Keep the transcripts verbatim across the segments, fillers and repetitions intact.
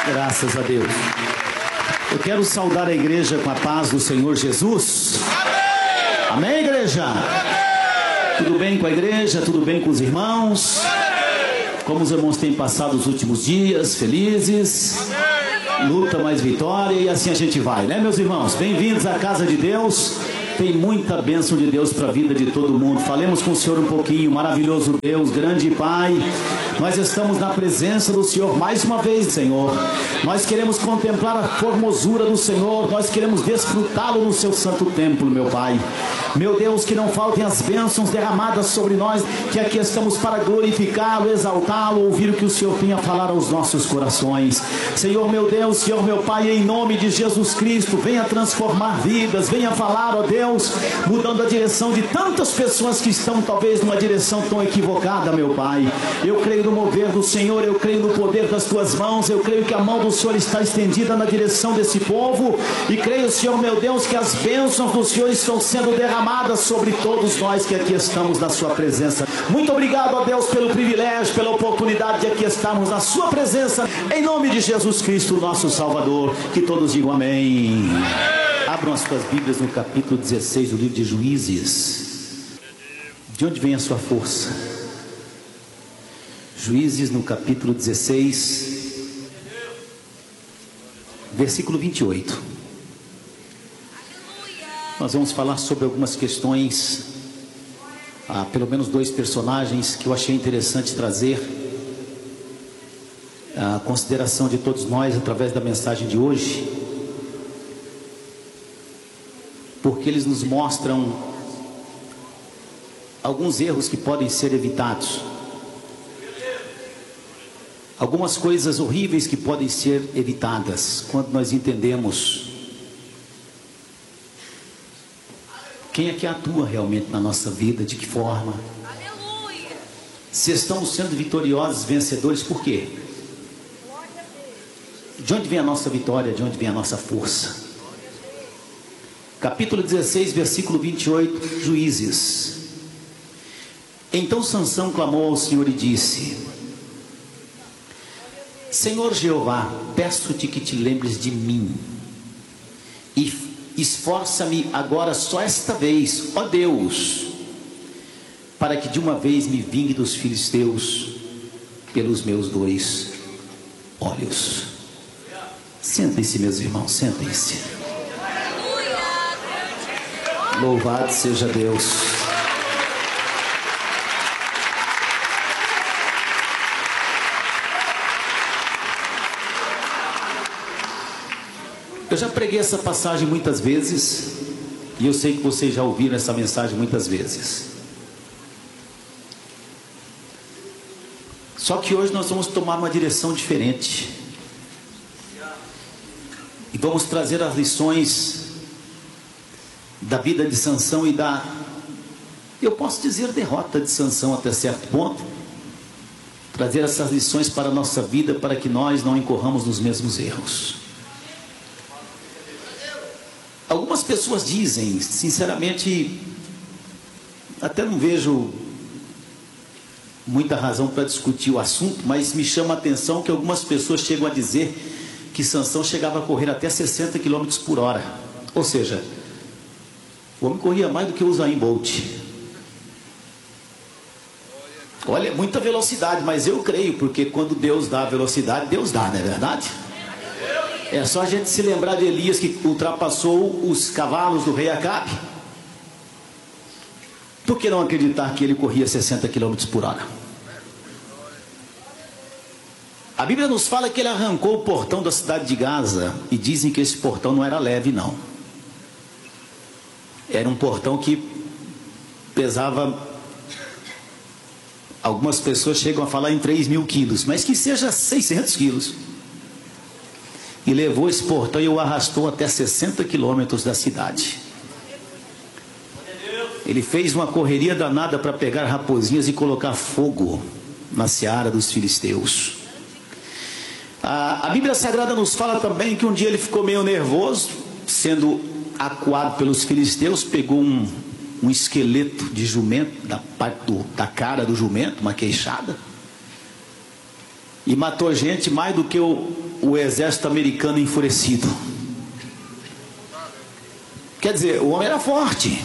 Graças a Deus. Eu quero saudar a igreja com a paz do Senhor Jesus. Amém, Amém igreja? Amém. Tudo bem com a igreja? Tudo bem com os irmãos? Amém. Como os irmãos têm passado os últimos dias? Felizes? Amém. Luta mais vitória, e assim a gente vai, né, meus irmãos? Bem-vindos à casa de Deus. Tem muita bênção de Deus para a vida de todo mundo. Falemos com o Senhor um pouquinho. Maravilhoso Deus, grande Pai, nós estamos na presença do Senhor mais uma vez, Senhor. Nós queremos contemplar a formosura do Senhor. Nós queremos desfrutá-lo no seu santo templo, meu Pai. Meu Deus, que não faltem as bênçãos derramadas sobre nós, que aqui estamos para glorificá-lo, exaltá-lo, ouvir o que o Senhor tem a falar aos nossos corações. Senhor, meu Deus, Senhor, meu Pai, em nome de Jesus Cristo, venha transformar vidas, venha falar, ó Deus, mudando a direção de tantas pessoas que estão talvez numa direção tão equivocada, meu Pai. Eu creio no mover do Senhor, eu creio no poder das tuas mãos, eu creio que a mão do Senhor está estendida na direção desse povo, e creio, Senhor, meu Deus, que as bênçãos do Senhor estão sendo derramadas sobre todos nós que aqui estamos na sua presença. Muito obrigado, ó Deus, pelo privilégio, pela oportunidade de aqui estarmos na sua presença, em nome de Jesus Cristo, nosso Salvador. Que todos digam amém. Abram as suas Bíblias no capítulo dezesseis do livro de Juízes. De onde vem a sua força? Juízes no capítulo dezesseis, versículo vinte e oito. Nós vamos falar sobre algumas questões, ah, pelo menos dois personagens que eu achei interessante trazer a consideração de todos nós através da mensagem de hoje, porque eles nos mostram alguns erros que podem ser evitados, algumas coisas horríveis que podem ser evitadas quando nós entendemos quem é que atua realmente na nossa vida, de que forma. Aleluia. Se estamos sendo vitoriosos, vencedores, por quê? De onde vem a nossa vitória? De onde vem a nossa força? Capítulo dezesseis, versículo vinte e oito, Juízes. Então Sansão clamou ao Senhor e disse: Senhor Jeová, peço-te que te lembres de mim, e esforça-me agora só esta vez, ó Deus, para que de uma vez me vingue dos filisteus pelos meus dois olhos. Sentem-se, meus irmãos, sentem-se. Louvado seja Deus. Eu já preguei essa passagem muitas vezes, e eu sei que vocês já ouviram essa mensagem muitas vezes. Só que hoje nós vamos tomar uma direção diferente, e vamos trazer as lições da vida de Sansão e da, eu posso dizer, derrota de Sansão até certo ponto. Trazer essas lições para a nossa vida, para que nós não incorramos nos mesmos erros. Algumas pessoas dizem, sinceramente, até não vejo muita razão para discutir o assunto, mas me chama a atenção que algumas pessoas chegam a dizer que Sansão chegava a correr até sessenta quilômetros por hora. Ou seja, o homem corria mais do que o Usain Bolt. Olha, muita velocidade, mas eu creio, porque quando Deus dá velocidade, Deus dá, não é verdade? É só a gente se lembrar de Elias, que ultrapassou os cavalos do rei Acabe. Por que não acreditar que ele corria sessenta quilômetros por hora? A Bíblia nos fala que ele arrancou o portão da cidade de Gaza, e dizem que esse portão não era leve, não. Era um portão que pesava, algumas pessoas chegam a falar em três mil quilos, mas que seja seiscentos quilos. E levou esse portão e o arrastou até sessenta quilômetros da cidade. Ele fez uma correria danada para pegar raposinhas e colocar fogo na seara dos filisteus. A, a Bíblia Sagrada nos fala também que um dia ele ficou meio nervoso, sendo acuado pelos filisteus, pegou um, um esqueleto de jumento, da parte do, da cara do jumento, uma queixada, e matou gente mais do que o o exército americano enfurecido. Quer dizer, o homem era forte.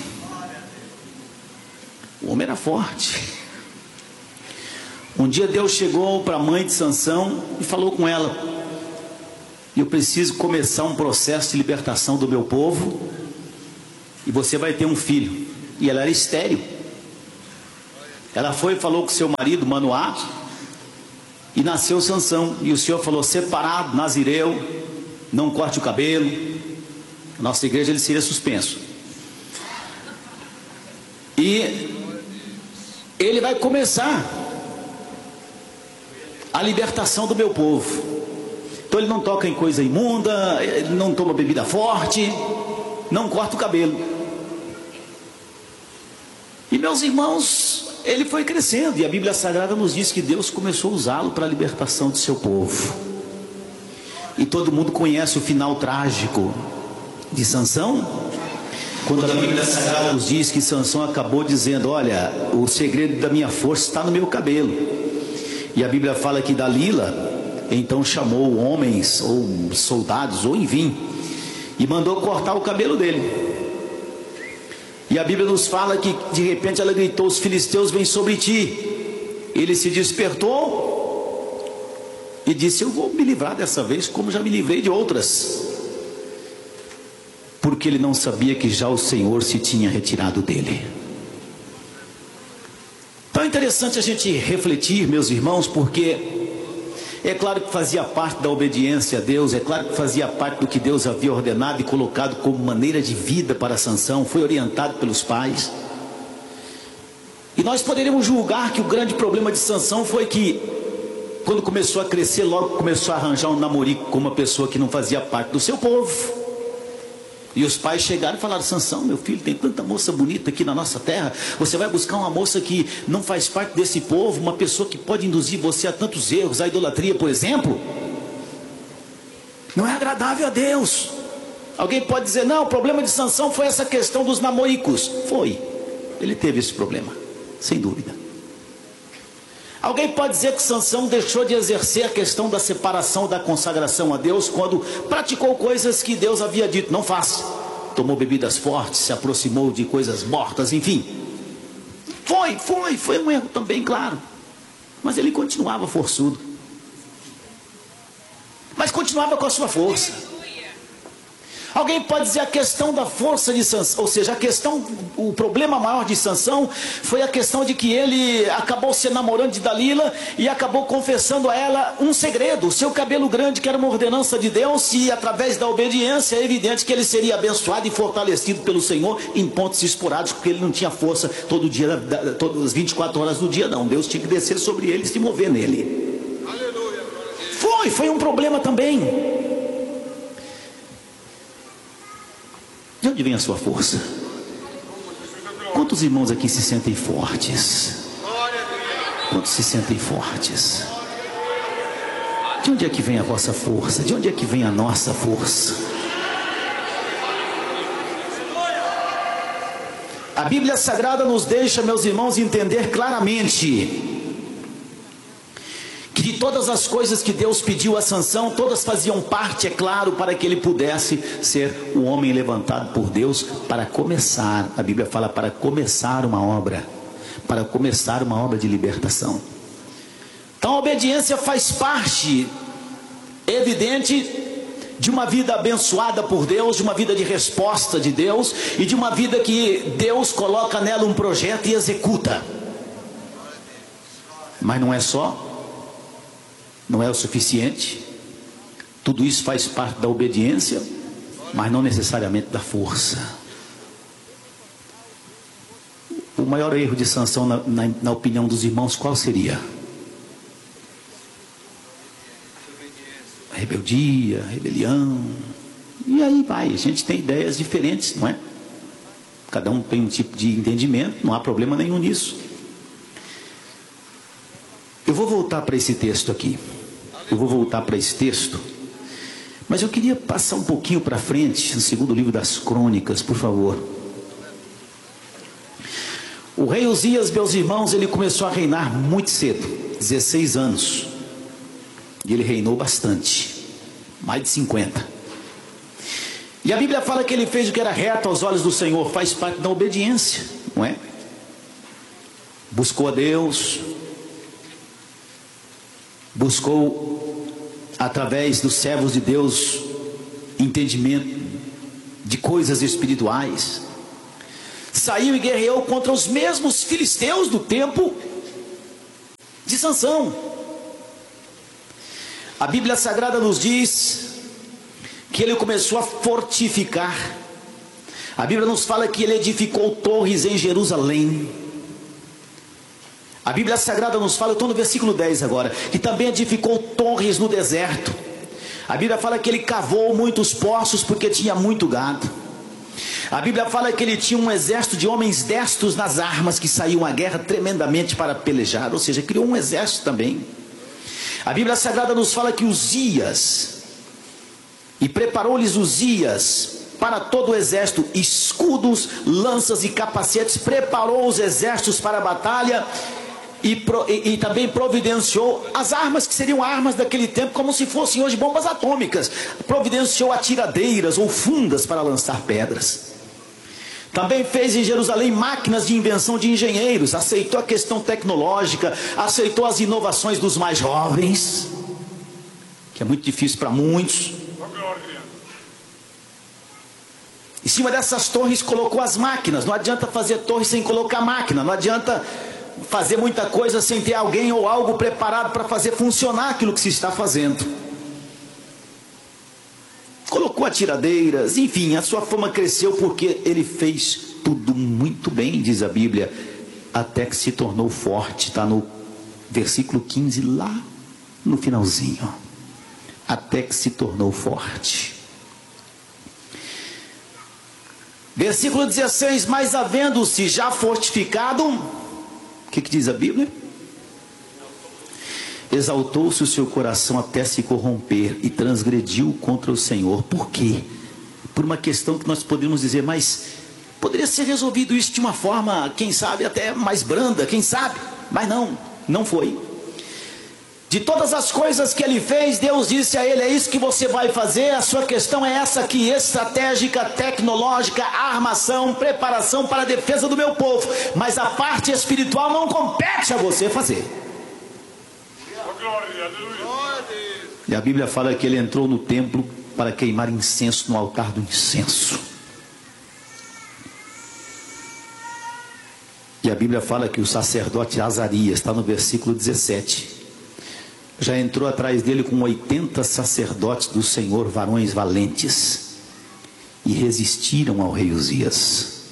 O homem era forte. Um dia Deus chegou para a mãe de Sansão e falou com ela: eu preciso começar um processo de libertação do meu povo, e você vai ter um filho. E ela era estéril. Ela foi e falou com seu marido Manoá, e nasceu Sansão. E o Senhor falou: separado, nazireu, não corte o cabelo. Na nossa igreja ele seria suspenso. E ele vai começar a libertação do meu povo. Então ele não toca em coisa imunda, ele não toma bebida forte, não corta o cabelo. E meus irmãos, ele foi crescendo, e a Bíblia Sagrada nos diz que Deus começou a usá-lo para a libertação do seu povo. E todo mundo conhece o final trágico de Sansão, quando a Bíblia Sagrada nos diz que Sansão acabou dizendo: olha, o segredo da minha força está no meu cabelo. E a Bíblia fala que Dalila então chamou homens ou soldados, ou enfim, e mandou cortar o cabelo dele. E a Bíblia nos fala que de repente ela gritou: os filisteus vêm sobre ti. Ele se despertou e disse: eu vou me livrar dessa vez, como já me livrei de outras. Porque ele não sabia que já o Senhor se tinha retirado dele. Então é interessante a gente refletir, meus irmãos, porque é claro que fazia parte da obediência a Deus, é claro que fazia parte do que Deus havia ordenado e colocado como maneira de vida para Sansão, foi orientado pelos pais. E nós poderíamos julgar que o grande problema de Sansão foi que, quando começou a crescer, logo começou a arranjar um namorico com uma pessoa que não fazia parte do seu povo. E os pais chegaram e falaram: Sansão, meu filho, tem tanta moça bonita aqui na nossa terra, você vai buscar uma moça que não faz parte desse povo, uma pessoa que pode induzir você a tantos erros, a idolatria, por exemplo. Não é agradável a Deus. Alguém pode dizer: não, o problema de Sansão foi essa questão dos namoricos. Foi, ele teve esse problema, sem dúvida. Alguém pode dizer que Sansão deixou de exercer a questão da separação, da consagração a Deus, quando praticou coisas que Deus havia dito: não faça. Tomou bebidas fortes, se aproximou de coisas mortas, enfim. Foi, foi, foi um erro também, claro. Mas ele continuava forçudo. Mas continuava com a sua força. Alguém pode dizer a questão da força de Sansão, ou seja, a questão, o problema maior de Sansão foi a questão de que ele acabou se namorando de Dalila e acabou confessando a ela um segredo, o seu cabelo grande, que era uma ordenança de Deus, e através da obediência é evidente que ele seria abençoado e fortalecido pelo Senhor em pontos esporádicos, porque ele não tinha força todo dia, todas as vinte e quatro horas do dia, não. Deus tinha que descer sobre ele e se mover nele. Aleluia. Foi, foi um problema também. De onde vem a sua força? Quantos irmãos aqui se sentem fortes? Quantos se sentem fortes? De onde é que vem a vossa força? De onde é que vem a nossa força? A Bíblia Sagrada nos deixa, meus irmãos, entender claramente que de todas as coisas que Deus pediu a Sansão, todas faziam parte, é claro, para que ele pudesse ser o homem levantado por Deus para começar, a Bíblia fala, para começar uma obra, para começar uma obra de libertação. Então a obediência faz parte, evidente, de uma vida abençoada por Deus, de uma vida de resposta de Deus, e de uma vida que Deus coloca nela um projeto e executa. Mas não é só, não é o suficiente. Tudo isso faz parte da obediência, mas não necessariamente da força. O maior erro de Sansão, na, na, na opinião dos irmãos, qual seria? A rebeldia, a rebelião. E aí vai, a gente tem ideias diferentes, não é? Cada um tem um tipo de entendimento, não há problema nenhum nisso. Eu vou voltar para esse texto aqui. Eu vou voltar para esse texto, mas eu queria passar um pouquinho para frente, no segundo livro das Crônicas, por favor. O rei Uzias, meus irmãos, ele começou a reinar muito cedo, dezesseis anos, e ele reinou bastante. mais de cinquenta. E a Bíblia fala que ele fez o que era reto aos olhos do Senhor, faz parte da obediência, não é? Buscou a Deus, buscou através dos servos de Deus entendimento de coisas espirituais, saiu e guerreou contra os mesmos filisteus do tempo de Sansão. A Bíblia Sagrada nos diz que ele começou a fortificar. A Bíblia nos fala que ele edificou torres em Jerusalém. A Bíblia Sagrada nos fala, eu estou no versículo dez agora, que também edificou torres no deserto. A Bíblia fala que ele cavou muitos poços porque tinha muito gado. A Bíblia fala que ele tinha um exército de homens destros nas armas, que saíam à guerra tremendamente para pelejar, ou seja, criou um exército também. A Bíblia Sagrada nos fala que Uzias, e preparou-lhes Uzias para todo o exército, escudos, lanças e capacetes, preparou os exércitos para a batalha, e, pro, e, e também providenciou as armas que seriam armas daquele tempo, como se fossem hoje bombas atômicas. Providenciou atiradeiras ou fundas para lançar pedras. Também fez em Jerusalém máquinas de invenção de engenheiros, aceitou a questão tecnológica, aceitou as inovações dos mais jovens, que é muito difícil para muitos. Em cima dessas torres colocou as máquinas. Não adianta fazer torre sem colocar máquina, não adianta fazer muita coisa sem ter alguém ou algo preparado para fazer funcionar aquilo que se está fazendo. Colocou atiradeiras, enfim, a sua fama cresceu porque ele fez tudo muito bem, diz a Bíblia, até que se tornou forte. Está no versículo quinze, lá no finalzinho. Até que se tornou forte. Versículo dezesseis, mas havendo-se já fortificado, o que, que diz a Bíblia? Exaltou-se o seu coração até se corromper e transgrediu contra o Senhor. Por quê? Por uma questão que nós poderíamos dizer, mas poderia ser resolvido isso de uma forma, quem sabe, até mais branda, quem sabe, mas não, não foi. De todas as coisas que ele fez, Deus disse a ele, é isso que você vai fazer, a sua questão é essa aqui, estratégica, tecnológica, armação, preparação para a defesa do meu povo, mas a parte espiritual não compete a você fazer. E a Bíblia fala que ele entrou no templo para queimar incenso no altar do incenso. E a Bíblia fala que o sacerdote Azarias, está no versículo dezessete, já entrou atrás dele com oitenta sacerdotes do Senhor, varões valentes, e resistiram ao rei Uzias.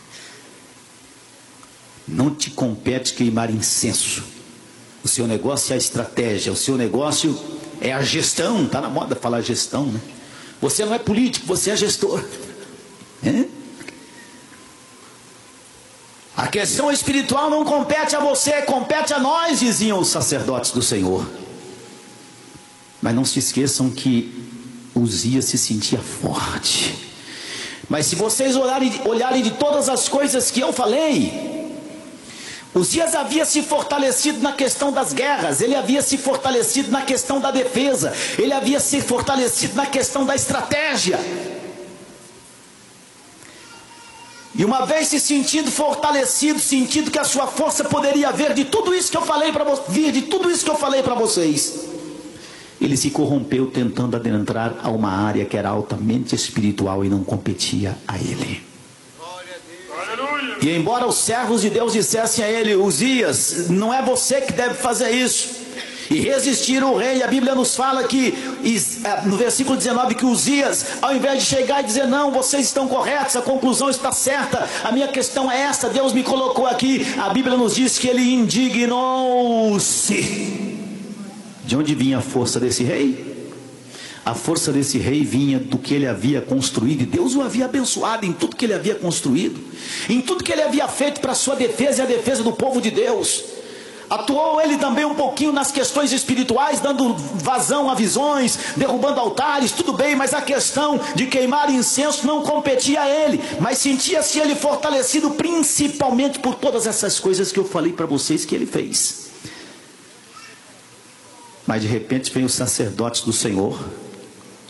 Não te compete queimar incenso. O seu negócio é a estratégia, o seu negócio é a gestão. Está na moda falar gestão, né? Você não é político, você é gestor. É? A questão espiritual não compete a você, compete a nós, diziam os sacerdotes do Senhor. Mas não se esqueçam que Uzias se sentia forte. Mas se vocês olharem, olharem de todas as coisas que eu falei, Uzias havia se fortalecido na questão das guerras, ele havia se fortalecido na questão da defesa, ele havia se fortalecido na questão da estratégia. E uma vez se sentindo fortalecido, sentindo que a sua força poderia vir de tudo isso que eu falei para vir de tudo isso que eu falei para vocês, ele se corrompeu tentando adentrar a uma área que era altamente espiritual e não competia a ele. E embora os servos de Deus dissessem a ele, Uzias, não é você que deve fazer isso, e resistiram o rei, a Bíblia nos fala que, no versículo dezenove, que Uzias, ao invés de chegar e dizer, não, vocês estão corretos, a conclusão está certa, a minha questão é essa, Deus me colocou aqui, a Bíblia nos diz que ele indignou-se. De onde vinha a força desse rei? A força desse rei vinha do que ele havia construído, e Deus o havia abençoado em tudo que ele havia construído, em tudo que ele havia feito para a sua defesa e a defesa do povo de Deus. Atuou ele também um pouquinho nas questões espirituais, dando vazão a visões, derrubando altares, tudo bem, mas a questão de queimar incenso não competia a ele, mas sentia-se ele fortalecido principalmente por todas essas coisas que eu falei para vocês que ele fez. Mas de repente vem os sacerdotes do Senhor,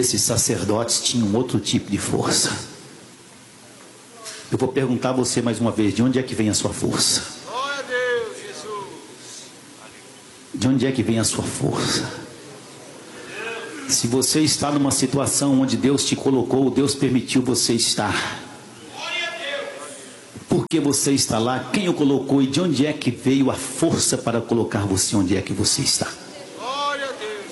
esses sacerdotes tinham outro tipo de força. Eu vou perguntar a você mais uma vez: de onde é que vem a sua força? Glória a Deus, Jesus. De onde é que vem a sua força? Se você está numa situação onde Deus te colocou, Deus permitiu você estar. Por que você está lá? Quem o colocou? E de onde é que veio a força para colocar você onde é que você está? Glória a Deus.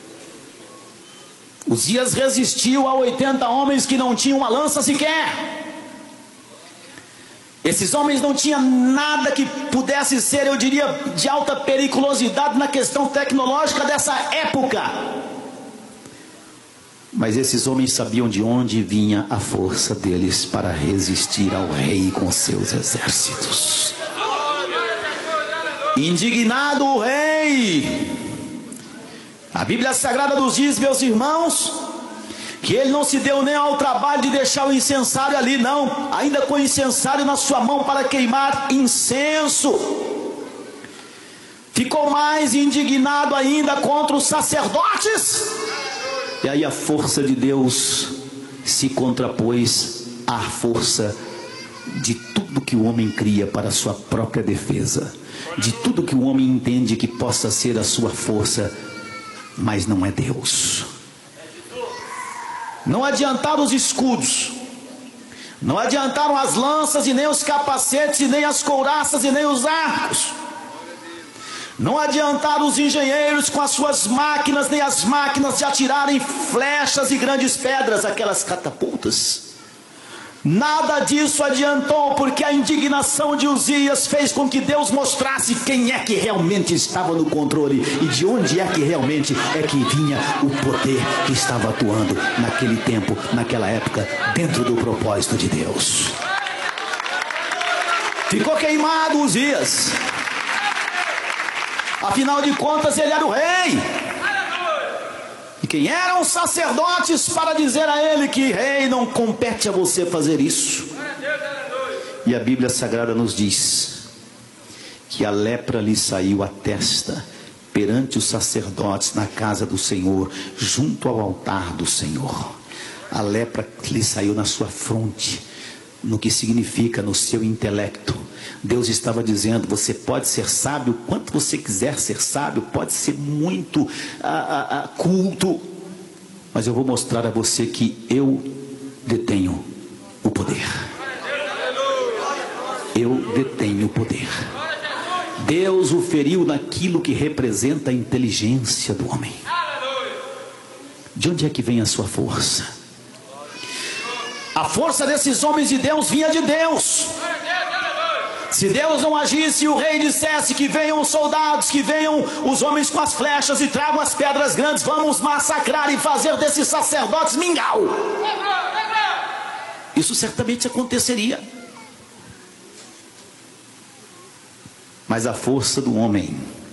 Uzias resistiu a oitenta homens que não tinham uma lança sequer. Esses homens não tinham nada que pudesse ser, eu diria, de alta periculosidade na questão tecnológica dessa época. Mas esses homens sabiam de onde vinha a força deles para resistir ao rei com seus exércitos. Indignado o rei, a Bíblia Sagrada nos diz, meus irmãos, que ele não se deu nem ao trabalho de deixar o incensário ali, não, ainda com o incensário na sua mão para queimar incenso. Ficou mais indignado ainda contra os sacerdotes. E aí a força de Deus se contrapôs à força de tudo que o homem cria para a sua própria defesa, de tudo que o homem entende que possa ser a sua força, mas não é Deus. Não adiantaram os escudos, não adiantaram as lanças e nem os capacetes, e nem as couraças e nem os arcos. Não adiantaram os engenheiros com as suas máquinas, nem as máquinas de atirarem flechas e grandes pedras, aquelas catapultas. Nada disso adiantou, porque a indignação de Uzias fez com que Deus mostrasse quem é que realmente estava no controle e de onde é que realmente é que vinha o poder que estava atuando naquele tempo, naquela época, dentro do propósito de Deus. Ficou queimado Uzias. Afinal de contas, ele era o rei. E quem eram os sacerdotes para dizer a ele que rei, não compete a você fazer isso? E a Bíblia Sagrada nos diz que a lepra lhe saiu à testa perante os sacerdotes na casa do Senhor, junto ao altar do Senhor. A lepra lhe saiu na sua fronte, no que significa no seu intelecto. Deus estava dizendo: você pode ser sábio quanto você quiser ser sábio, pode ser muito ah, ah, culto, mas eu vou mostrar a você que eu detenho o poder. Eu detenho o poder. Deus o feriu naquilo que representa a inteligência do homem. De onde é que vem a sua força? A força desses homens de Deus vinha de Deus. Se Deus não agisse e o rei dissesse que venham os soldados, que venham os homens com as flechas e tragam as pedras grandes, vamos massacrar e fazer desses sacerdotes mingau, isso certamente aconteceria. Mas a força do homem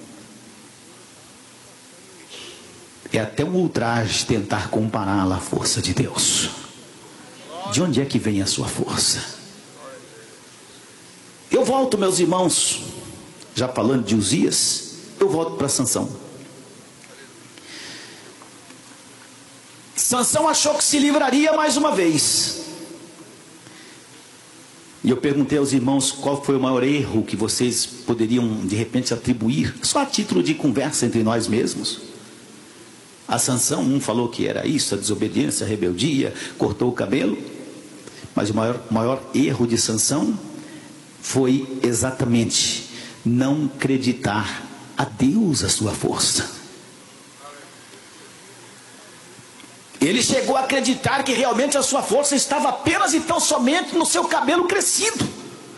é até um ultraje tentar compará-la à força de Deus. De onde é que vem a sua força? Eu volto, meus irmãos, já falando de Uzias, eu volto para Sansão. Sansão achou que se livraria mais uma vez. E eu perguntei aos irmãos qual foi o maior erro que vocês poderiam de repente atribuir, só a título de conversa entre nós mesmos. A Sansão, um falou que era isso, a desobediência, a rebeldia, cortou o cabelo. Mas o maior, maior erro de Sansão foi exatamente não acreditar a Deus a sua força. Ele chegou a acreditar que realmente a sua força estava apenas e tão somente no seu cabelo crescido.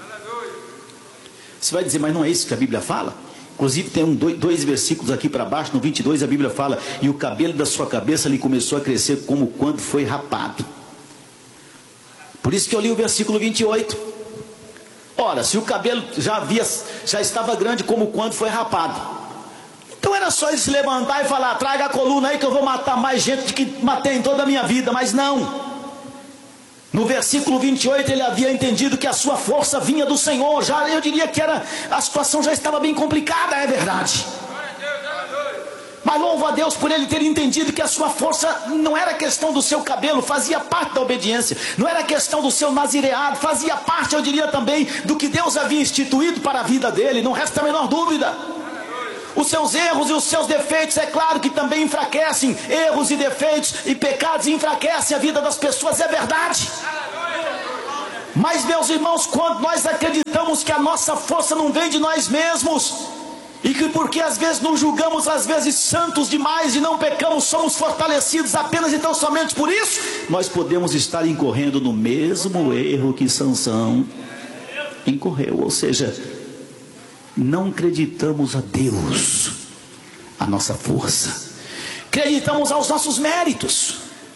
Você vai dizer, mas não é isso que a Bíblia fala? Inclusive tem um, dois, dois versículos aqui para baixo, no vinte e dois a Bíblia fala: e o cabelo da sua cabeça lhe começou a crescer como quando foi rapado. Por isso que eu li o versículo vinte e oito. Ora, se o cabelo já havia, já estava grande como quando foi rapado, então era só ele se levantar e falar: traga a coluna aí que eu vou matar mais gente do que matei em toda a minha vida. Mas não. No versículo vinte e oito ele havia entendido que a sua força vinha do Senhor. Já, eu diria que era, a situação já estava bem complicada, é verdade. Mas louvo a Deus por ele ter entendido que a sua força não era questão do seu cabelo, fazia parte da obediência. Não era questão do seu nazireado, fazia parte, eu diria também, do que Deus havia instituído para a vida dele. Não resta a menor dúvida. Os seus erros e os seus defeitos, é claro que também enfraquecem. Erros e defeitos e pecados enfraquecem a vida das pessoas, é verdade. Mas, meus irmãos, quando nós acreditamos que a nossa força não vem de nós mesmos, e que porque às vezes nos julgamos às vezes santos demais e não pecamos, somos fortalecidos apenas e tão somente por isso, nós podemos estar incorrendo no mesmo erro que Sansão incorreu. Ou seja, não acreditamos a Deus, a nossa força, acreditamos aos nossos méritos.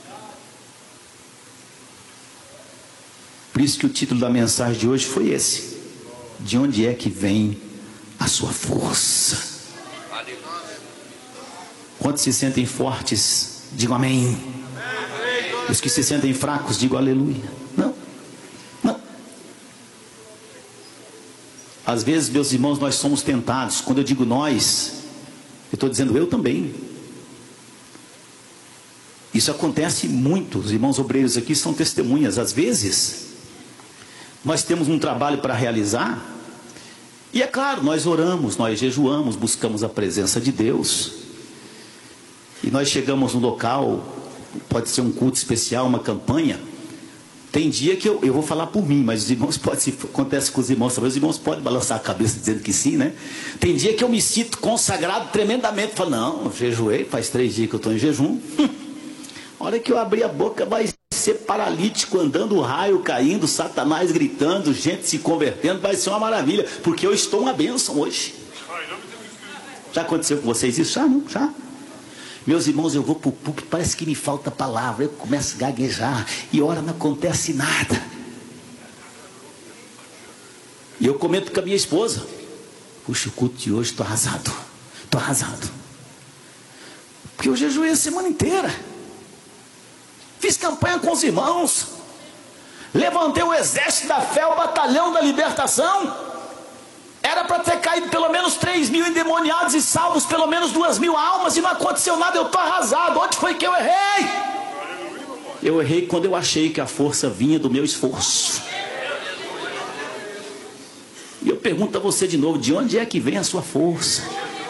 Por isso que o título da mensagem de hoje foi esse: de onde é que vem a sua força? Quantos se sentem fortes, digam amém. Os que se sentem fracos, digam aleluia. Não, não. Às vezes, meus irmãos, nós somos tentados. Quando eu digo nós, eu estou dizendo eu também. Isso acontece muito. Os irmãos obreiros aqui são testemunhas. Às vezes nós temos um trabalho para realizar, e é claro, nós oramos, nós jejuamos, buscamos a presença de Deus, e nós chegamos no local, pode ser um culto especial, uma campanha. Tem dia que eu, eu vou falar por mim, mas os irmãos podem, se acontece com os irmãos também, os irmãos podem balançar a cabeça dizendo que sim, né? Tem dia que eu me sinto consagrado tremendamente, falo, não, eu jejuei, faz três dias que eu estou em jejum, a hora que eu abrir a boca vai ser paralítico andando, raio caindo, Satanás gritando, gente se convertendo, vai ser uma maravilha, porque eu estou uma bênção hoje. Já aconteceu com vocês isso? Já não? Já? Meus irmãos, eu vou para o púlpito, parece que me falta palavra, eu começo a gaguejar, e ora não acontece nada. E eu comento com a minha esposa, puxa, o culto de hoje, estou arrasado, estou arrasado, porque eu jejuei a semana inteira, fiz campanha com os irmãos, levantei o exército da fé, o batalhão da libertação. Era para ter caído pelo menos três mil endemoniados e salvos pelo menos duas mil almas, e não aconteceu nada. Eu estou arrasado. Onde foi que eu errei? Eu errei quando eu achei que a força vinha do meu esforço. E eu pergunto a você de novo, de onde é que vem a sua força?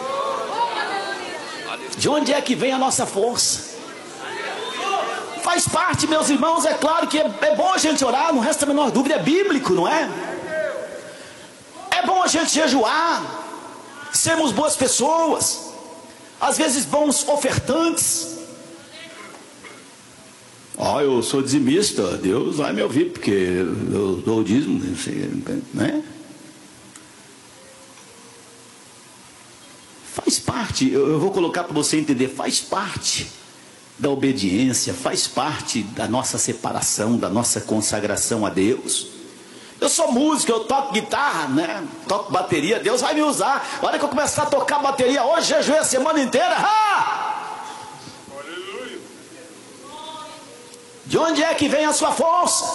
De onde é que vem a nossa força? Faz parte, meus irmãos, é claro que é, é bom a gente orar, não resta a menor dúvida, é bíblico, não é? É bom a gente jejuar, sermos boas pessoas, às vezes bons ofertantes. Ó, oh, eu sou dizimista, Deus vai me ouvir, porque eu dou o dízimo, né? Faz parte, eu vou colocar para você entender, faz parte da obediência, faz parte da nossa separação, da nossa consagração a Deus. Eu sou músico, eu toco guitarra, né? Toco bateria, Deus vai me usar. A hora que eu começar a tocar bateria hoje, jejuei a semana inteira. Ah! Aleluia. De onde é que vem a sua força?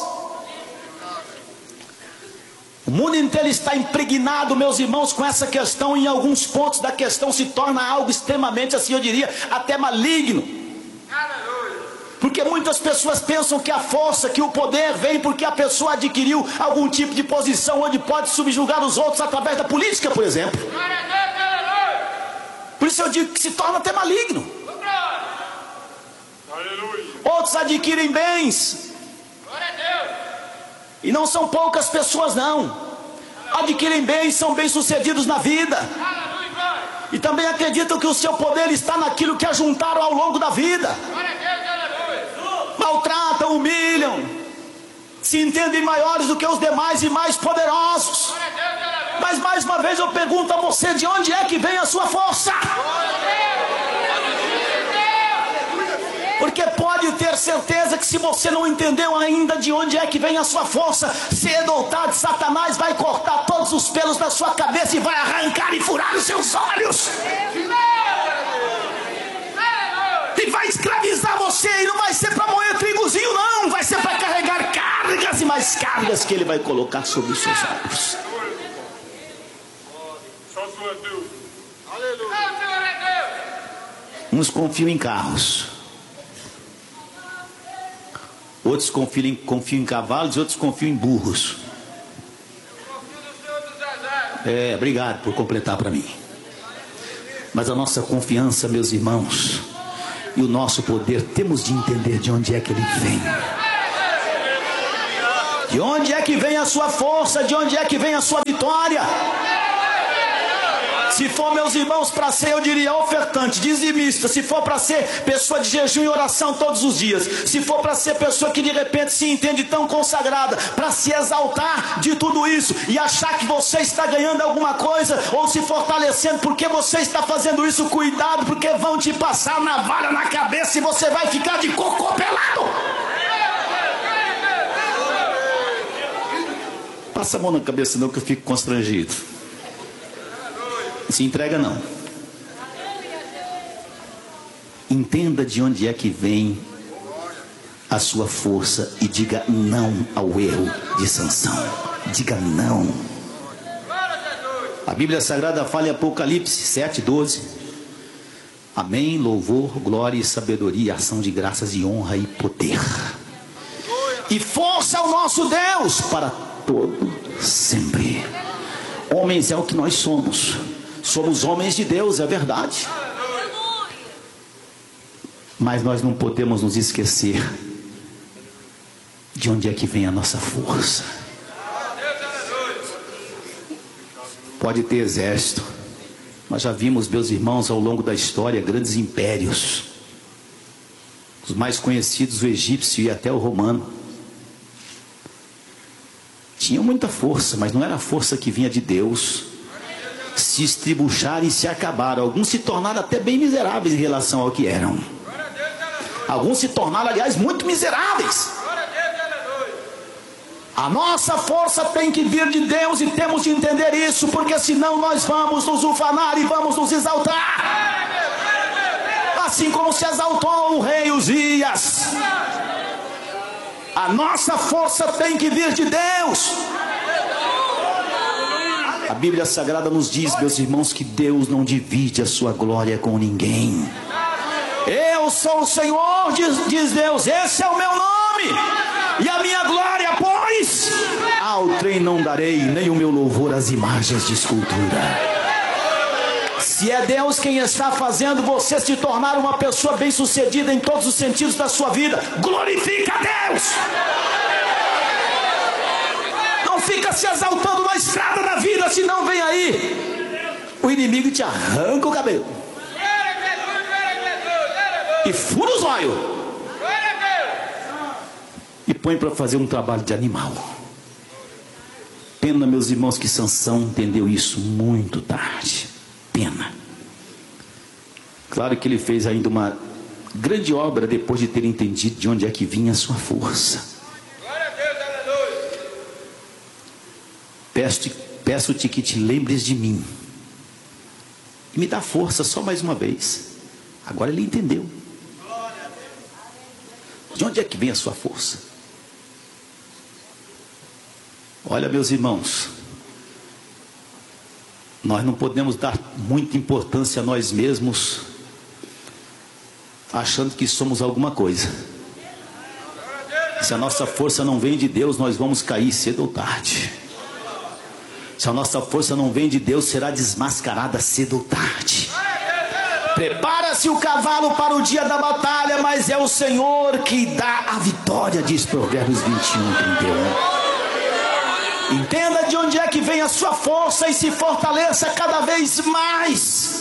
O mundo inteiro está impregnado, meus irmãos, com essa questão. Em alguns pontos da questão se torna algo extremamente, assim eu diria, até maligno. Porque muitas pessoas pensam que a força, que o poder vem porque a pessoa adquiriu algum tipo de posição onde pode subjugar os outros através da política, por exemplo. Por isso eu digo que se torna até maligno. Outros adquirem bens, e não são poucas pessoas não, adquirem bens, são bem-sucedidos na vida, e também acreditam que o seu poder está naquilo que ajuntaram ao longo da vida. Maltratam, humilham, se entendem maiores do que os demais e mais poderosos. Mas mais uma vez eu pergunto a você, de onde é que vem a sua força? Porque pode ter certeza que se você não entendeu ainda de onde é que vem a sua força, cedo ou tarde Satanás vai cortar todos os pelos da sua cabeça e vai arrancar e furar os seus olhos. E vai escravizar você, e não vai ser para moer trigozinho não, vai ser para carregar cargas e mais cargas que ele vai colocar sobre os seus olhos. Uns confiam em carros, outros confiam em, confiam em cavalos, outros confiam em burros. É, obrigado por completar para mim. Mas a nossa confiança, meus irmãos, e o nosso poder, temos de entender de onde é que ele vem. De onde é que vem a sua força? De onde é que vem a sua vitória? Se for, meus irmãos, para ser, eu diria, ofertante, dizimista. Se for para ser pessoa de jejum e oração todos os dias. Se for para ser pessoa que de repente se entende tão consagrada, para se exaltar de tudo isso e achar que você está ganhando alguma coisa ou se fortalecendo porque você está fazendo isso, cuidado, porque vão te passar navalha na cabeça e você vai ficar de cocô pelado. Passa a mão na cabeça não, que eu fico constrangido. Se entrega não. Entenda de onde é que vem a sua força e diga não ao erro de Sansão. Diga não. A Bíblia Sagrada fala em Apocalipse sete, doze. Amém, louvor, glória e sabedoria, ação de graças e honra e poder. E força ao nosso Deus para todo sempre. Homens é o que nós somos. Somos homens de Deus, é verdade. Mas nós não podemos nos esquecer de onde é que vem a nossa força. Pode ter exército, mas já vimos, meus irmãos, ao longo da história, grandes impérios. Os mais conhecidos, o egípcio e até o romano. Tinham muita força, mas não era a força que vinha de Deus. Se estribucharam e se acabaram. Alguns se tornaram até bem miseráveis em relação ao que eram. Alguns se tornaram, aliás, muito miseráveis. A nossa força tem que vir de Deus e temos de entender isso, porque senão nós vamos nos ufanar e vamos nos exaltar. Assim como se exaltou o rei Uzias. A nossa força tem que vir de Deus. A Bíblia Sagrada nos diz, meus irmãos, que Deus não divide a sua glória com ninguém. Eu sou o Senhor, diz, diz Deus, esse é o meu nome. E a minha glória, pois, ao trem não darei, nem o meu louvor às imagens de escultura. Se é Deus quem está fazendo você se tornar uma pessoa bem-sucedida em todos os sentidos da sua vida, glorifica a Deus. Não fica se exaltando na estrada da vida, senão vem aí o inimigo te arranca o cabelo e fura os olhos e põe para fazer um trabalho de animal. Pena, meus irmãos, que Sansão entendeu isso muito tarde. Pena. Claro que ele fez ainda uma grande obra depois de ter entendido de onde é que vinha a sua força. Peço-te, peço-te que te lembres de mim e me dá força só mais uma vez. Agora ele entendeu. De onde é que vem a sua força? Olha, meus irmãos, nós não podemos dar muita importância a nós mesmos, achando que somos alguma coisa. Se a nossa força não vem de Deus, nós vamos cair cedo ou tarde. Se a nossa força não vem de Deus, será desmascarada cedo ou tarde. Prepara-se o cavalo para o dia da batalha, mas é o Senhor que dá a vitória, diz Provérbios vinte e um, trinta e um. Entenda de onde é que vem a sua força e se fortaleça cada vez mais.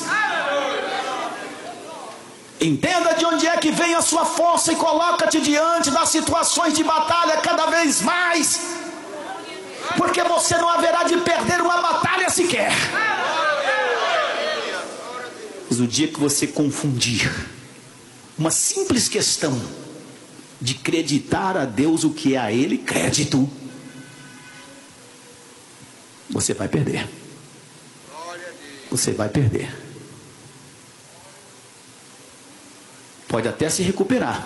Entenda de onde é que vem a sua força e coloca-te diante das situações de batalha cada vez mais, porque você não haverá de perder uma batalha sequer. Mas no dia que você confundir uma simples questão de acreditar a Deus o que é a Ele crédito, você vai perder. Você vai perder. Pode até se recuperar.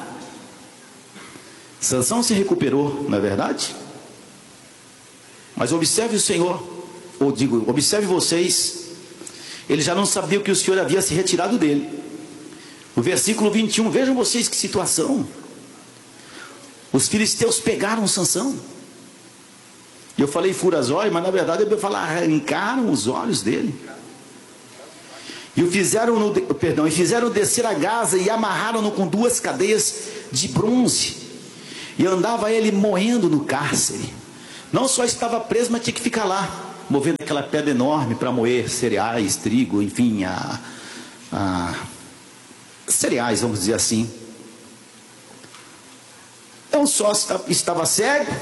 Sansão se recuperou, não é verdade? Mas observe o Senhor, ou digo, observe vocês, ele já não sabia que o Senhor havia se retirado dele. O versículo vinte e um, vejam vocês que situação. Os filisteus pegaram Sansão. Eu falei fura as olhos, mas na verdade eu ia falar arrancaram os olhos dele. E o fizeram, no, perdão, e fizeram descer a Gaza e amarraram-no com duas cadeias de bronze. E andava ele moendo no cárcere. Não só estava preso, mas tinha que ficar lá, movendo aquela pedra enorme para moer cereais, trigo, enfim, a, a, cereais, vamos dizer assim. Não só estava cego,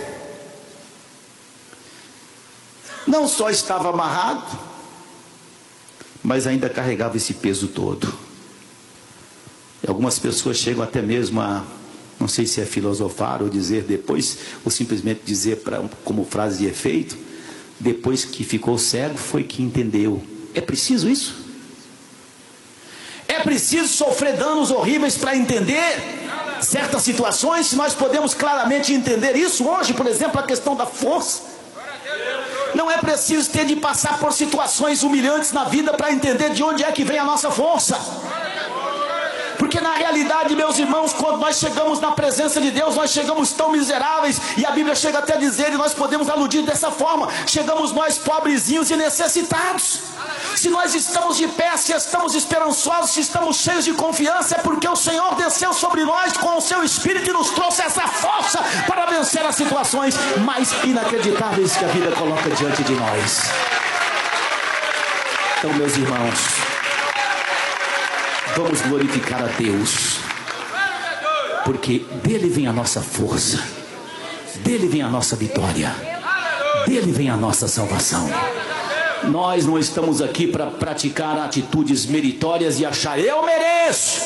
não só estava amarrado, mas ainda carregava esse peso todo. E algumas pessoas chegam até mesmo a, não sei se é filosofar ou dizer depois, ou simplesmente dizer pra, como frase de efeito, depois que ficou cego foi que entendeu. É preciso isso? É preciso sofrer danos horríveis para entender certas situações? Se nós podemos claramente entender isso hoje, por exemplo, a questão da força. Não é preciso ter de passar por situações humilhantes na vida para entender de onde é que vem a nossa força. Porque na realidade, meus irmãos, quando nós chegamos na presença de Deus, nós chegamos tão miseráveis, e a Bíblia chega até a dizer, e nós podemos aludir dessa forma, chegamos nós pobrezinhos e necessitados. Se nós estamos de pé, se estamos esperançosos, se estamos cheios de confiança, é porque o Senhor desceu sobre nós com o seu Espírito e nos trouxe essa força para vencer as situações mais inacreditáveis que a vida coloca diante de nós. Então, meus irmãos, vamos glorificar a Deus, porque dele vem a nossa força, dele vem a nossa vitória, dele vem a nossa salvação. Nós não estamos aqui para praticar atitudes meritórias e achar, eu mereço.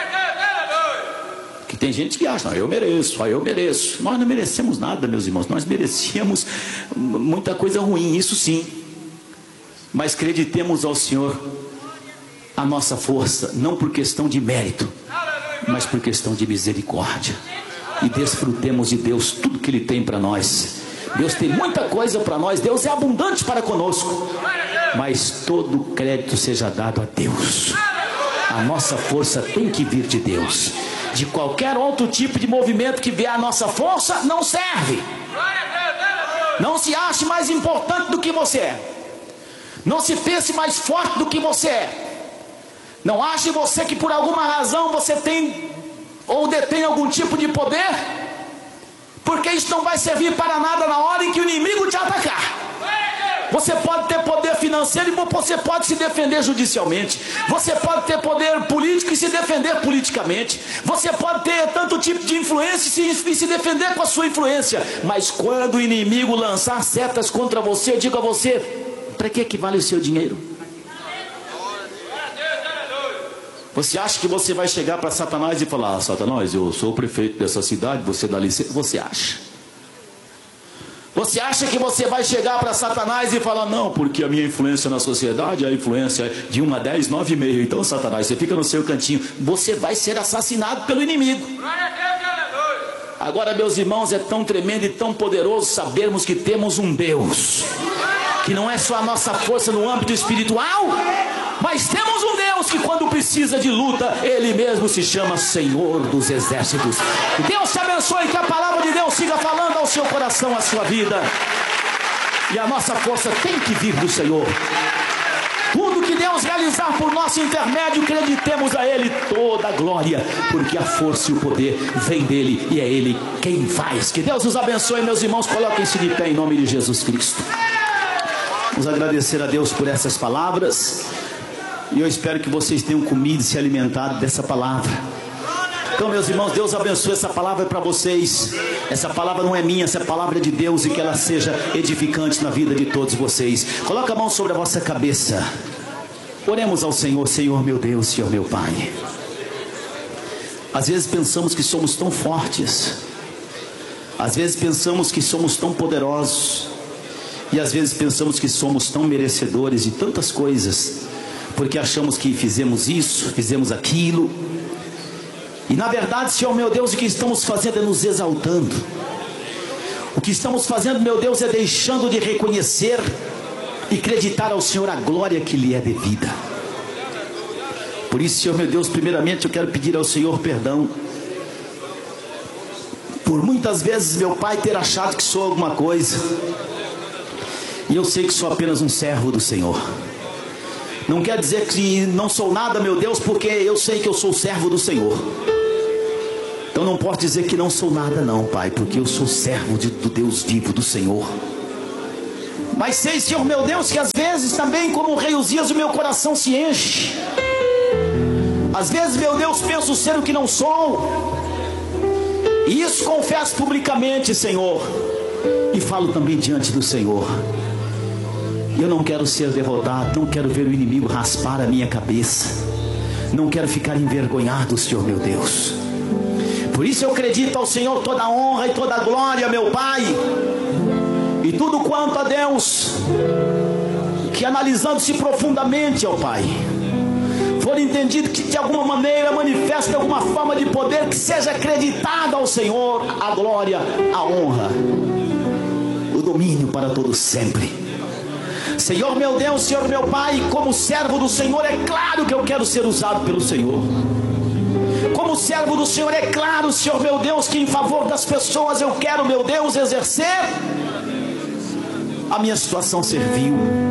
Que tem gente que acha, não, eu mereço, ah, eu mereço. Nós não merecemos nada, meus irmãos. Nós merecíamos muita coisa ruim, isso sim. Mas acreditemos ao Senhor a nossa força, não por questão de mérito, mas por questão de misericórdia. E desfrutemos de Deus tudo que Ele tem para nós. Deus tem muita coisa para nós, Deus é abundante para conosco, mas todo o crédito seja dado a Deus. A nossa força tem que vir de Deus. De qualquer outro tipo de movimento que vier a nossa força, não serve. Não se ache mais importante do que você é. Não se pense mais forte do que você é. Não ache você que por alguma razão você tem ou detém algum tipo de poder, porque isso não vai servir para nada na hora em que o inimigo te atacar. Você pode ter poder financeiro e você pode se defender judicialmente. Você pode ter poder político e se defender politicamente. Você pode ter tanto tipo de influência e se, e se defender com a sua influência. Mas quando o inimigo lançar setas contra você, eu digo a você, para que que vale o seu dinheiro? Você acha que você vai chegar para Satanás e falar, ah, Satanás, eu sou o prefeito dessa cidade, você dá licença? Você acha? Você acha que você vai chegar para Satanás e falar, não, porque a minha influência na sociedade, a influência é de um a dez, nove e meio. Então, Satanás, você fica no seu cantinho. Você vai ser assassinado pelo inimigo. Agora, meus irmãos, é tão tremendo e tão poderoso sabermos que temos um Deus, que não é só a nossa força no âmbito espiritual, mas temos um Deus que quando precisa de luta, Ele mesmo se chama Senhor dos Exércitos. Deus te abençoe, que a palavra de Deus siga falando ao seu coração, à sua vida. E a nossa força tem que vir do Senhor. Tudo que Deus realizar por nosso intermédio, acreditemos a Ele toda a glória, porque a força e o poder vem dEle e é Ele quem faz. Que Deus os abençoe, meus irmãos, coloquem-se de pé em nome de Jesus Cristo. Vamos agradecer a Deus por essas palavras. E eu espero que vocês tenham comido e se alimentado dessa palavra. Então, meus irmãos, Deus abençoe essa palavra para vocês. Essa palavra não é minha, essa palavra é de Deus, e que ela seja edificante na vida de todos vocês. Coloca a mão sobre a vossa cabeça. Oremos ao Senhor. Senhor meu Deus, Senhor meu Pai, às vezes pensamos que somos tão fortes, às vezes pensamos que somos tão poderosos, e às vezes pensamos que somos tão merecedores de tantas coisas, porque achamos que fizemos isso, fizemos aquilo. E na verdade, Senhor meu Deus, o que estamos fazendo é nos exaltando. O que estamos fazendo, meu Deus, é deixando de reconhecer e acreditar ao Senhor a glória que lhe é devida. Por isso, Senhor meu Deus, primeiramente eu quero pedir ao Senhor perdão por muitas vezes, meu Pai, ter achado que sou alguma coisa, e eu sei que sou apenas um servo do Senhor. Não quer dizer que não sou nada, meu Deus, porque eu sei que eu sou servo do Senhor. Então não posso dizer que não sou nada não, Pai, porque eu sou servo de, do Deus vivo, do Senhor. Mas sei, Senhor meu Deus, que às vezes também, como o rei Uzias, o meu coração se enche. Às vezes, meu Deus, penso ser o que não sou. E isso confesso publicamente, Senhor, e falo também diante do Senhor. Eu não quero ser derrotado, não quero ver o inimigo raspar a minha cabeça, não quero ficar envergonhado, Senhor meu Deus. Por isso eu acredito ao Senhor toda a honra e toda a glória, meu Pai, e tudo quanto a Deus, que analisando-se profundamente, ó Pai, for entendido que de alguma maneira manifeste alguma forma de poder, que seja acreditada ao Senhor a glória, a honra, o domínio para todos sempre. Senhor meu Deus, Senhor meu Pai, como servo do Senhor, é claro que eu quero ser usado pelo Senhor. Como servo do Senhor, é claro, Senhor meu Deus, que em favor das pessoas eu quero, meu Deus, exercer a minha situação servil.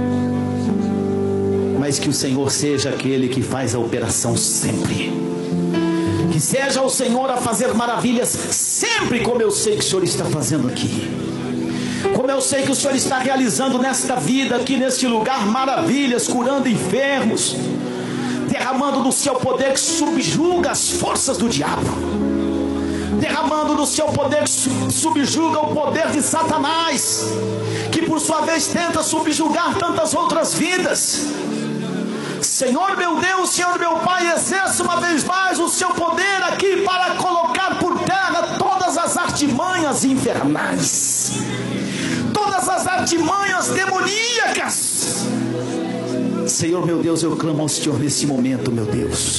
Mas que o Senhor seja aquele que faz a operação sempre. Que seja o Senhor a fazer maravilhas sempre, como eu sei que o Senhor está fazendo aqui. Como eu sei que o Senhor está realizando nesta vida, aqui neste lugar, maravilhas, curando enfermos, derramando do seu poder que subjuga as forças do diabo, derramando do seu poder que subjuga o poder de Satanás, que por sua vez tenta subjugar tantas outras vidas. Senhor meu Deus, Senhor meu Pai, exerça uma vez mais o seu poder aqui para colocar por terra todas as artimanhas infernais, todas as artimanhas demoníacas. Senhor meu Deus, eu clamo ao Senhor nesse momento, meu Deus.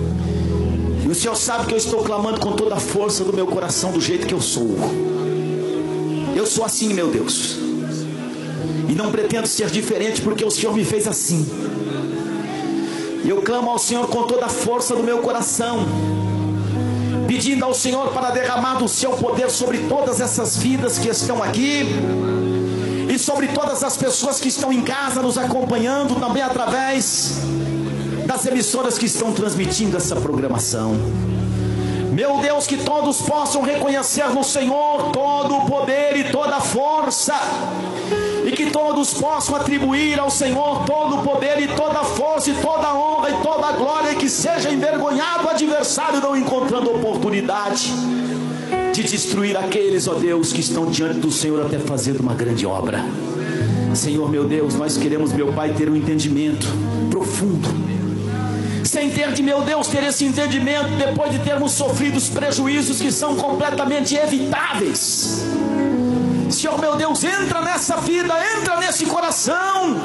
E o Senhor sabe que eu estou clamando com toda a força do meu coração, do jeito que eu sou. Eu sou assim, meu Deus, e não pretendo ser diferente, porque o Senhor me fez assim. E eu clamo ao Senhor com toda a força do meu coração, pedindo ao Senhor para derramar do seu poder sobre todas essas vidas que estão aqui, e sobre todas as pessoas que estão em casa nos acompanhando, também através das emissoras que estão transmitindo essa programação. Meu Deus, que todos possam reconhecer no Senhor todo o poder e toda a força, e que todos possam atribuir ao Senhor todo o poder e toda a força e toda a honra e toda a glória, e que seja envergonhado o adversário, não encontrando oportunidade de destruir aqueles, ó Deus, que estão diante do Senhor até fazendo uma grande obra. Senhor meu Deus, nós queremos, meu Pai, ter um entendimento profundo, sem ter de, meu Deus, ter esse entendimento depois de termos sofrido os prejuízos que são completamente evitáveis. Senhor meu Deus, entra nessa vida, entra nesse coração,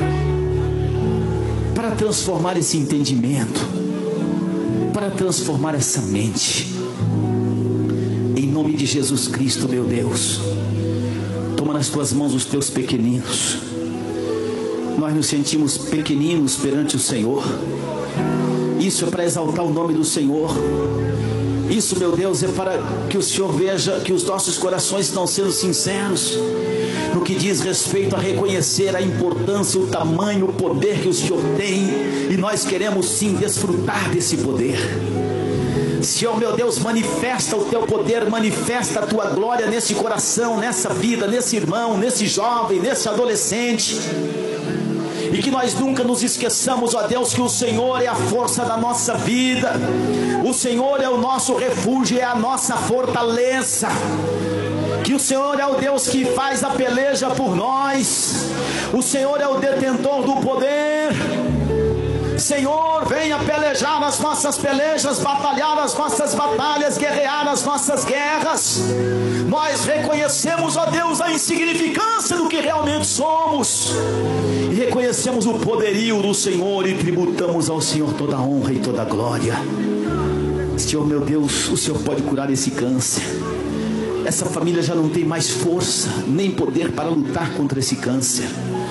para transformar esse entendimento, para transformar essa mente. Em nome de Jesus Cristo, meu Deus, toma nas tuas mãos os teus pequeninos. Nós nos sentimos pequeninos perante o Senhor. Isso é para exaltar o nome do Senhor. Isso, meu Deus, é para que o Senhor veja que os nossos corações estão sendo sinceros no que diz respeito a reconhecer a importância, o tamanho, o poder que o Senhor tem, e nós queremos sim desfrutar desse poder. Senhor meu Deus, manifesta o teu poder, manifesta a tua glória nesse coração, nessa vida, nesse irmão, nesse jovem, nesse adolescente. E que nós nunca nos esqueçamos, ó Deus, que o Senhor é a força da nossa vida. O Senhor é o nosso refúgio, é a nossa fortaleza. Que o Senhor é o Deus que faz a peleja por nós. O Senhor é o detentor do poder. Senhor, venha pelejar as nossas pelejas, batalhar as nossas batalhas, guerrear as nossas guerras. Nós reconhecemos, ó Deus, a insignificância do que realmente somos, e reconhecemos o poderio do Senhor, e tributamos ao Senhor toda a honra e toda a glória. Senhor meu Deus, o Senhor pode curar esse câncer. Essa família já não tem mais força nem poder para lutar contra esse câncer.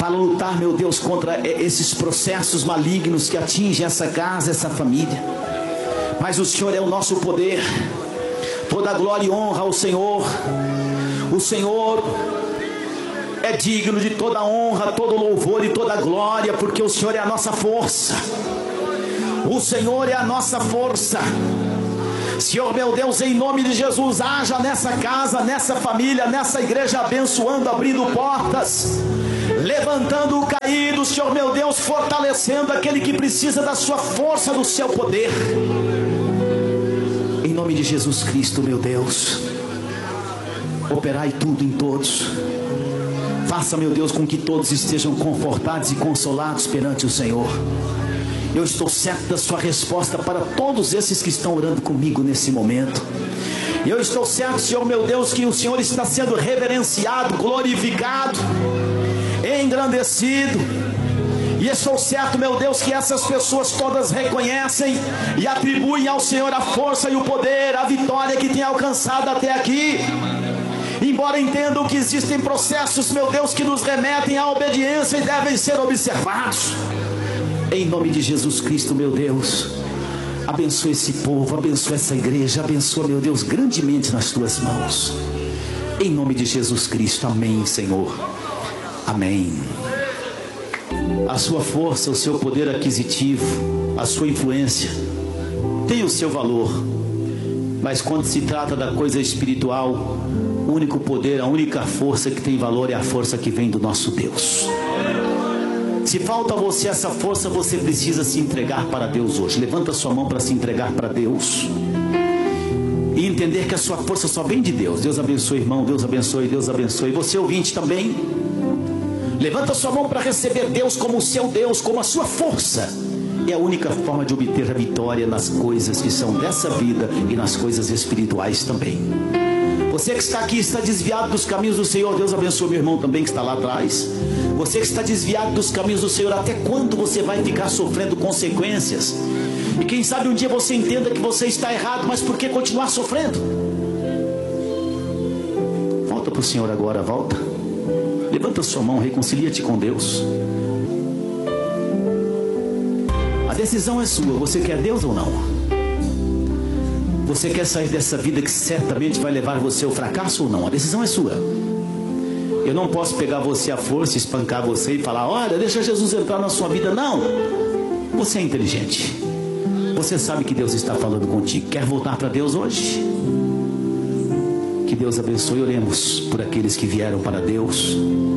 para lutar, meu Deus, contra esses processos malignos que atingem essa casa, essa família. Mas o Senhor é o nosso poder. Toda glória e honra ao Senhor. O Senhor é digno de toda honra, todo louvor e toda glória, porque o Senhor é a nossa força. O Senhor é a nossa força. Senhor meu Deus, em nome de Jesus, haja nessa casa, nessa família, nessa igreja, abençoando, abrindo portas, levantando o caído, Senhor meu Deus, fortalecendo aquele que precisa da sua força, do seu poder. Em nome de Jesus Cristo, meu Deus, operai tudo em todos. Faça, meu Deus, com que todos estejam confortados e consolados perante o Senhor. Eu estou certo da sua resposta para todos esses que estão orando comigo nesse momento. Eu estou certo, Senhor meu Deus, que o Senhor está sendo reverenciado, glorificado, engrandecido. E estou certo, meu Deus, que essas pessoas todas reconhecem e atribuem ao Senhor a força e o poder, a vitória que tem alcançado até aqui. Embora entendam que existem processos, meu Deus, que nos remetem à obediência e devem ser observados. Em nome de Jesus Cristo, meu Deus, abençoa esse povo, abençoa essa igreja, abençoa, meu Deus, grandemente nas tuas mãos. Em nome de Jesus Cristo, amém, Senhor. Amém. A sua força, o seu poder aquisitivo, a sua influência tem o seu valor. Mas quando se trata da coisa espiritual, o único poder, a única força que tem valor é a força que vem do nosso Deus. Se falta a você essa força, você precisa se entregar para Deus hoje. Levanta sua mão para se entregar para Deus e entender que a sua força só vem de Deus. Deus abençoe, irmão, Deus abençoe, Deus abençoe. Você ouvinte também, levanta sua mão para receber Deus como o seu Deus, como a sua força. É a única forma de obter a vitória nas coisas que são dessa vida e nas coisas espirituais também. Você que está aqui está desviado dos caminhos do Senhor. Deus abençoe meu irmão também que está lá atrás. Você que está desviado dos caminhos do Senhor, até quando você vai ficar sofrendo consequências? E quem sabe um dia você entenda que você está errado, mas por que continuar sofrendo? Volta para o Senhor agora, volta. Levanta sua mão, reconcilia-te com Deus. A decisão é sua, você quer Deus ou não? Você quer sair dessa vida que certamente vai levar você ao fracasso ou não? A decisão é sua. Eu não posso pegar você à força, espancar você e falar: olha, deixa Jesus entrar na sua vida. Não. Você é inteligente. Você sabe que Deus está falando contigo. Quer voltar para Deus hoje? Que Deus abençoe. Oremos por aqueles que vieram para Deus,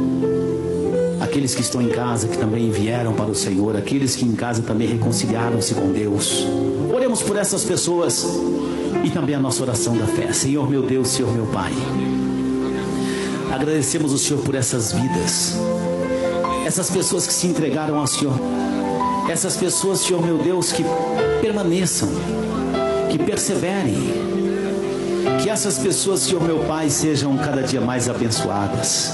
aqueles que estão em casa, que também vieram para o Senhor, aqueles que em casa também reconciliaram-se com Deus. Oremos por essas pessoas e também a nossa oração da fé. Senhor meu Deus, Senhor meu Pai, agradecemos o Senhor por essas vidas, essas pessoas que se entregaram ao Senhor, essas pessoas, Senhor meu Deus, que permaneçam, que perseverem, que essas pessoas, Senhor meu Pai, sejam cada dia mais abençoadas.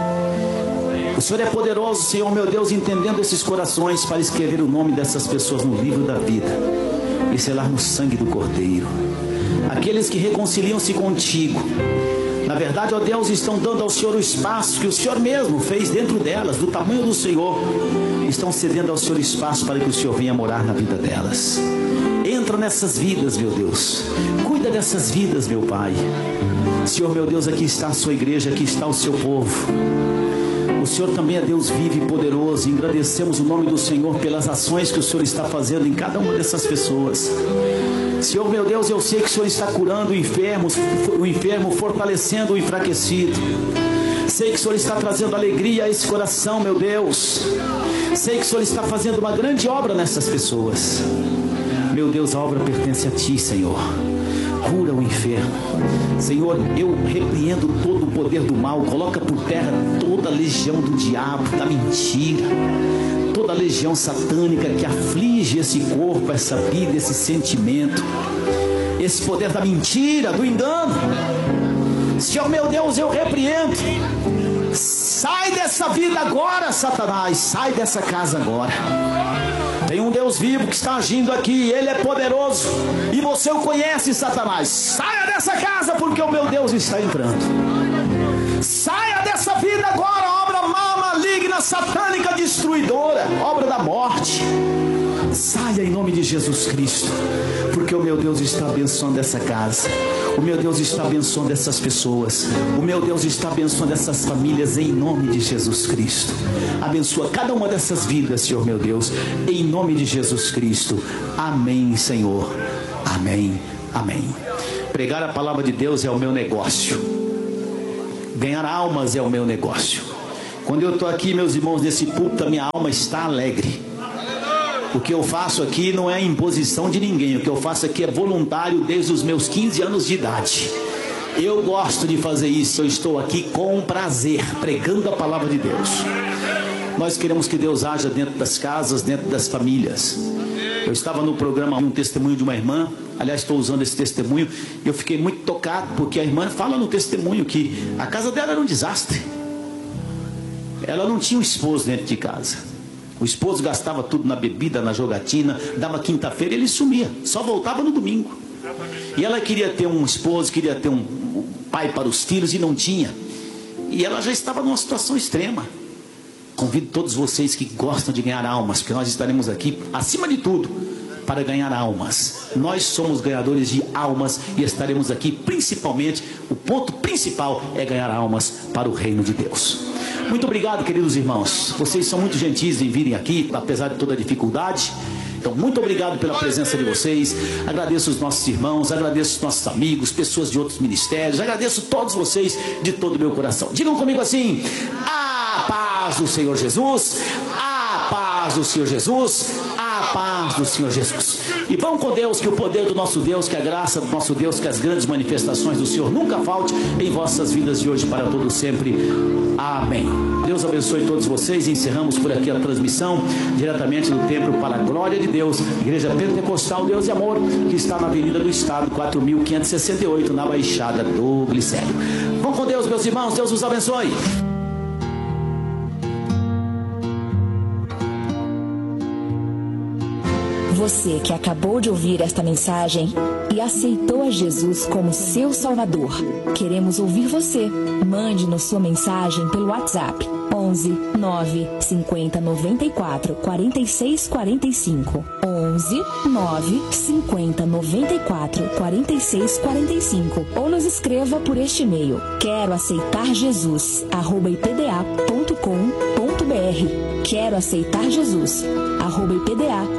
O Senhor é poderoso, Senhor meu Deus, entendendo esses corações, para escrever o nome dessas pessoas no livro da vida e selar no sangue do Cordeiro. Aqueles que reconciliam-se contigo, na verdade, ó Deus, estão dando ao Senhor o espaço que o Senhor mesmo fez dentro delas, do tamanho do Senhor. Estão cedendo ao Senhor espaço para que o Senhor venha morar na vida delas. Entra nessas vidas, meu Deus. Cuida dessas vidas, meu Pai. Senhor, meu Deus, aqui está a sua igreja, aqui está o seu povo. O Senhor também é Deus vivo e poderoso. Engrandecemos o nome do Senhor pelas ações que o Senhor está fazendo em cada uma dessas pessoas. Senhor, meu Deus, eu sei que o Senhor está curando o enfermo, o enfermo, fortalecendo o enfraquecido. Sei que o Senhor está trazendo alegria a esse coração, meu Deus. Sei que o Senhor está fazendo uma grande obra nessas pessoas. Meu Deus, a obra pertence a Ti, Senhor. Cura o enfermo. Senhor, eu repreendo todo o poder do mal. Coloca por terra toda a legião do diabo, da mentira, toda a legião satânica que aflige esse corpo, essa vida, esse sentimento, esse poder da mentira, do engano. Senhor meu Deus, eu repreendo. Sai dessa vida agora, Satanás. Sai dessa casa agora. Tem um Deus vivo que está agindo aqui. Ele é poderoso e você o conhece, Satanás. Saia dessa casa, porque o meu Deus está entrando. Saia dessa vida agora. Obra má, maligna, satânica destruidora, obra da morte, saia em nome de Jesus Cristo, porque o meu Deus está abençoando essa casa, o meu Deus está abençoando essas pessoas, o meu Deus está abençoando essas famílias em nome de Jesus Cristo. Abençoa cada uma dessas vidas, Senhor meu Deus, em nome de Jesus Cristo. Amém, Senhor. Amém, amém. Pregar a palavra de Deus é o meu negócio, ganhar almas é o meu negócio. Quando eu estou aqui, meus irmãos, nesse púlpito, a minha alma está alegre. O que eu faço aqui não é imposição de ninguém. O que eu faço aqui é voluntário desde os meus quinze anos de idade. Eu gosto de fazer isso. Eu estou aqui com prazer, pregando a palavra de Deus. Nós queremos que Deus haja dentro das casas, dentro das famílias. Eu estava no programa, um testemunho de uma irmã. Aliás, estou usando esse testemunho. E eu fiquei muito tocado, porque a irmã fala no testemunho que a casa dela era um desastre. Ela não tinha um esposo dentro de casa. O esposo gastava tudo na bebida, na jogatina, dava quinta-feira e ele sumia, só voltava no domingo. E ela queria ter um esposo, queria ter um pai para os filhos e não tinha. E ela já estava numa situação extrema. Convido todos vocês que gostam de ganhar almas, porque nós estaremos aqui, acima de tudo, para ganhar almas. Nós somos ganhadores de almas e estaremos aqui principalmente, o ponto principal é ganhar almas para o reino de Deus. Muito obrigado, queridos irmãos. Vocês são muito gentis em virem aqui, apesar de toda a dificuldade. Então, muito obrigado pela presença de vocês. Agradeço os nossos irmãos, agradeço os nossos amigos, pessoas de outros ministérios. Agradeço todos vocês de todo o meu coração. Digam comigo assim: a paz do Senhor Jesus, a paz do Senhor Jesus, a paz do Senhor Jesus. E vão com Deus, que o poder do nosso Deus, que a graça do nosso Deus, que as grandes manifestações do Senhor nunca falte em vossas vidas de hoje para todo sempre. Amém. Deus abençoe todos vocês. Encerramos por aqui a transmissão diretamente do templo para a glória de Deus, Igreja Pentecostal Deus e Amor, que está na Avenida do Estado, quatro mil quinhentos e sessenta e oito, na Baixada do Glicério. Vão com Deus, meus irmãos. Deus os abençoe. Você que acabou de ouvir esta mensagem e aceitou a Jesus como seu Salvador, queremos ouvir você. Mande-nos sua mensagem pelo WhatsApp onze, nove, cinquenta, noventa e quatro, quarenta e seis, quarenta e cinco. onze, nove, cinquenta, noventa e quatro, quarenta e seis, quarenta e cinco. Ou nos escreva por este e-mail: quero aceitar Jesus, arroba ipda ponto com ponto br. Quero aceitar Jesus, arroba ipda